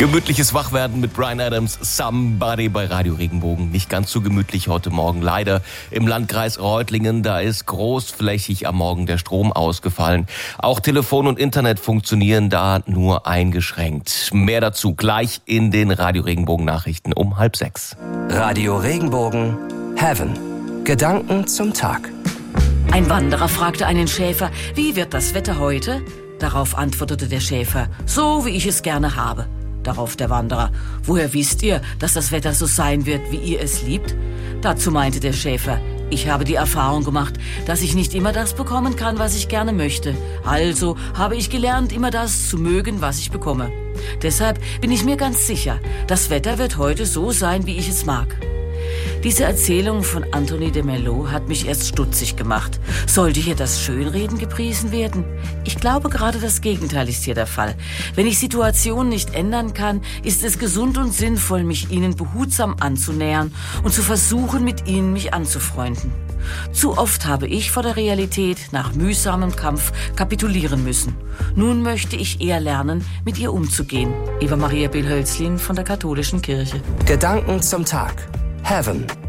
Gemütliches Wachwerden mit Bryan Adams, Somebody bei Radio Regenbogen. Nicht ganz so gemütlich heute Morgen. Leider im Landkreis Reutlingen, da ist großflächig am Morgen der Strom ausgefallen. Auch Telefon und Internet funktionieren da nur eingeschränkt. Mehr dazu gleich in den Radio Regenbogen Nachrichten um 5:30. Radio Regenbogen Heaven. Gedanken zum Tag. Ein Wanderer fragte einen Schäfer, wie wird das Wetter heute? Darauf antwortete der Schäfer, so wie ich es gerne habe. Darauf der Wanderer, woher wisst ihr, dass das Wetter so sein wird, wie ihr es liebt? Dazu meinte der Schäfer, ich habe die Erfahrung gemacht, dass ich nicht immer das bekommen kann, was ich gerne möchte. Also habe ich gelernt, immer das zu mögen, was ich bekomme. Deshalb bin ich mir ganz sicher, das Wetter wird heute so sein, wie ich es mag. Diese Erzählung von Anthony de Mello hat mich erst stutzig gemacht. Sollte hier das Schönreden gepriesen werden? Ich glaube, gerade das Gegenteil ist hier der Fall. Wenn ich Situationen nicht ändern kann, ist es gesund und sinnvoll, mich ihnen behutsam anzunähern und zu versuchen, mit ihnen mich anzufreunden. Zu oft habe ich vor der Realität nach mühsamem Kampf kapitulieren müssen. Nun möchte ich eher lernen, mit ihr umzugehen. Eva Maria Bill-Hölzlin von der Katholischen Kirche. Gedanken zum Tag. Heaven.